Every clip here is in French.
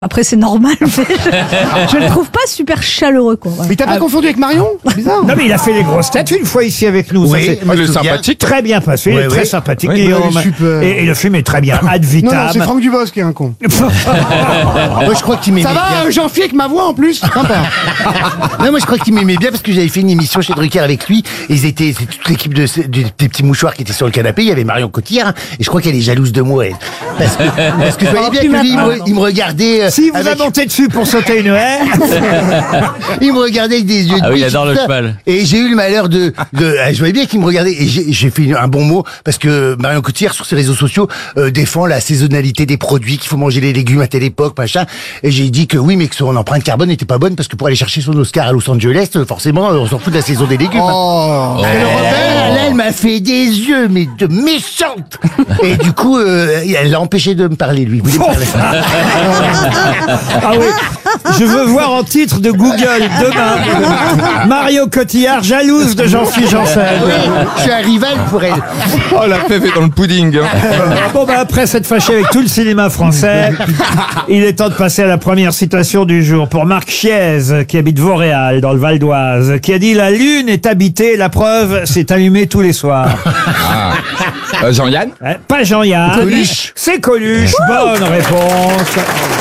Après, c'est normal, mais je le trouve pas super chaleureux, quoi. Ouais. Mais t'as pas confondu avec Marion? C'est bizarre. Non, mais il a fait les grosses têtes une fois ici avec nous. Oui, ça s'est le sympathique. très bien passé, il est très sympathique, Oui, Guillaume. super. Et le film est très bien, ad Non, vitam. non, c'est Franck Dubosc qui est un con. Moi, je crois qu'il m'aimait Ça va, bien. Jean-Philippe avec ma voix en plus? Sympa. Non, moi, je crois qu'il m'aimait bien parce que j'avais fait une émission chez Drucker avec lui. Et c'est toute l'équipe des petits mouchoirs qui étaient sur le canapé. Il y avait Marion Cotillard. Hein, et je crois qu'elle est jalouse de moi. Parce que je voyais bien que lui, il me regardait. Si vous a monté dessus pour sauter une haie. Il me regardait avec des yeux de Ah oui, il biche, adore le tout ça. cheval. Et j'ai eu le malheur je voyais bien qu'il me regardait. Et j'ai fait un bon mot parce que Marion Cotillard, sur ses réseaux sociaux, défend la saisonnalité des produits, qu'il faut manger les légumes à telle époque, machin. Et j'ai dit que oui, mais que son empreinte carbone n'était pas bonne parce que pour aller chercher son Oscar à Los Angeles, forcément, on s'en fout de la saison des légumes. Oh. Là, elle m'a fait des yeux, mais de méchante. Et du coup, elle l'a empêché de me parler, lui. Il voulait me parler. Ah oui, je veux voir en titre de Google demain Mario Cotillard jalouse de Jean-Philippe Janssen. Je suis un rival pour elle. Oh, la fève est dans le pudding. Hein. Bon, bah après s'être fâché avec tout le cinéma français, il est temps de passer à la première citation du jour pour Marc Chiez, qui habite Vauréal, dans le Val d'Oise, qui a dit « La lune est habitée, la preuve, c'est allumé tous les soirs. » Jean-Yann. Pas Jean-Yann. Coluche. C'est Coluche. Bonne réponse.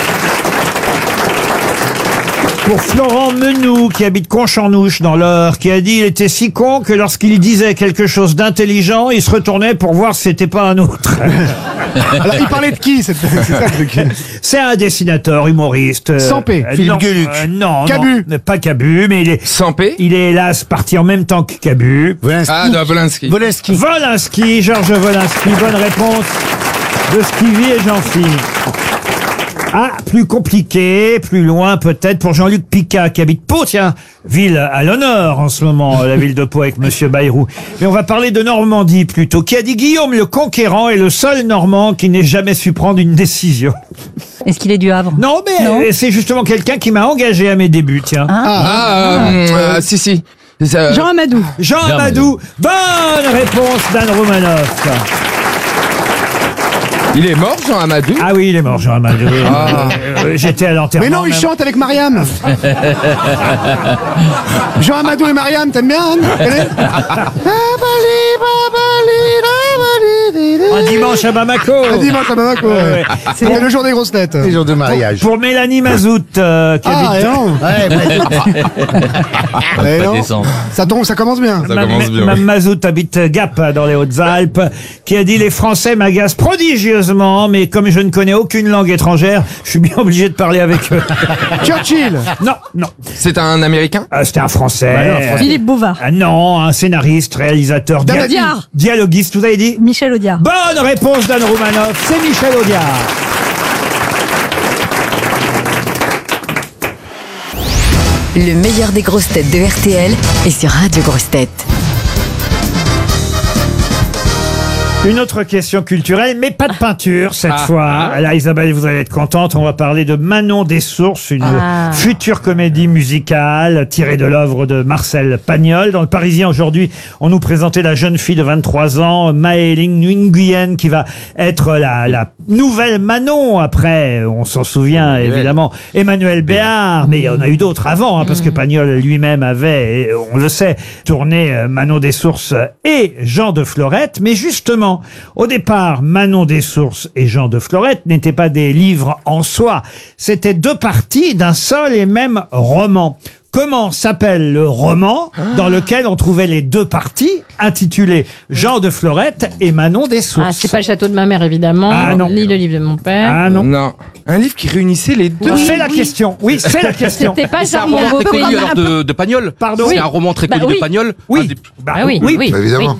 Pour Florent Menou, qui habite Concharnouche dans l'Eure, qui a dit il était si con que lorsqu'il disait quelque chose d'intelligent, il se retournait pour voir si c'était pas un autre. Alors, il parlait de qui? C'est ça le truc. C'est un dessinateur, humoriste. Sampé. Philippe non, Gueluc. non, Cabu. non, pas Cabu, mais Sans paix. il est hélas parti en même temps que Cabu. Ah, de Volinsky. Volinsky. Volinsky, Georges Volinsky, bonne réponse de Stevie et Jean-Philippe. Ah, plus compliqué, plus loin peut-être pour Jean-Luc Picard qui habite Pau, tiens, ville à l'honneur en ce moment, la ville de Pau avec Monsieur Bayrou. Mais on va parler de Normandie plutôt, qui a dit Guillaume le Conquérant est le seul Normand qui n'ait jamais su prendre une décision. Est-ce qu'il est du Havre? Non, mais c'est justement quelqu'un qui m'a engagé à mes débuts, tiens. Si. Jean Amadou. Jean Amadou, bonne réponse d'Anne Romanoff. Il est mort, Jean Amadou. Ah oui, il est mort, Jean Amadou. J'étais à l'enterrement. Mais non, il même. chante avec Mariam. Jean Amadou et Mariam, t'aimes bien, Anne? Un dimanche à Bamako. Un dimanche à Bamako. Ouais. C'est le jour des grosses têtes. Les jours de mariage. Pour Mélanie Mazout, qui habite... Ah, et non. Ouais, Et non. Descendre. Ça commence bien. Ça commence bien, Mme oui. Mazout habite Gap, dans les Hautes-Alpes, qui a dit « Les Français m'agacent prodigieusement, mais comme je ne connais aucune langue étrangère, je suis bien obligé de parler avec eux. Churchill. » Non. C'est un Américain. C'était un Français. Philippe Bouvard. Ah non, un scénariste, réalisateur, Audiard. dialoguiste, vous avez dit? Michel Audiard. Bonne réponse d'Anne Romanoff, c'est Michel Audiard. Le meilleur des grosses têtes de RTL est sur Radio Grosses Têtes. Une autre question culturelle, mais pas de peinture cette fois. Là, Isabelle, vous allez être contente. On va parler de Manon des Sources, une future comédie musicale tirée de l'œuvre de Marcel Pagnol. Dans le Parisien aujourd'hui, on nous présentait la jeune fille de 23 ans, Maëling Nguyen, qui va être la nouvelle Manon. Après, on s'en souvient évidemment, Emmanuel Béard, mais il y en a eu d'autres avant, parce que Pagnol lui-même avait, et on le sait, tourné Manon des Sources et Jean de Florette. Mais justement, au départ, Manon des Sources et Jean de Florette n'étaient pas des livres en soi. C'était deux parties d'un seul et même roman. Comment s'appelle le roman dans lequel on trouvait les deux parties, intitulé Jean de Florette et Manon des Sources? Ah, c'est pas le château de ma mère, évidemment. Ah, non. Ni le livre de mon père. Ah non. Non. Un livre qui réunissait les deux. C'est la question. Oui, c'est la question. C'était pas C'est un Charmant roman très connu Beaupré. alors de Pagnol. Pardon. C'est un roman très connu Bah oui. de Pagnol. Oui. Un des- Bah Ah oui, oui. Évidemment.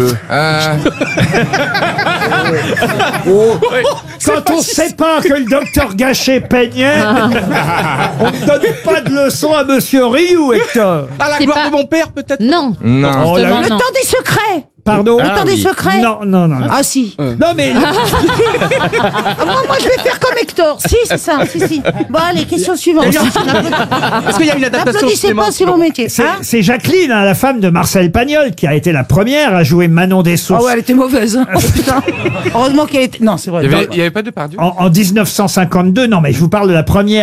Quand on sait pas que le docteur Gachet peignait, on ne donne pas de leçon à Monsieur Rioux, Hector. Ah, la C'est gloire pas- de mon père, peut-être. Non. Non. Oh, Justement, là- non. des secrets. Pardon. Le temps des secrets. Non. Ah si. Non mais Ah, moi je vais faire comme Hector. Si, c'est ça. Si. Bon, allez, question suivante. Est-ce qu'il y a une adaptation N'applaudissez pas, c'est mon métier. c'est Hein c'est Jacqueline, la femme de Marcel Pagnol, qui a été la première à jouer Manon des Ah Sources ouais, elle était mauvaise. Oh putain. Heureusement qu'elle était. Non, c'est vrai. Il y avait pas de Depardieu. en 1952. Non mais je vous parle de la première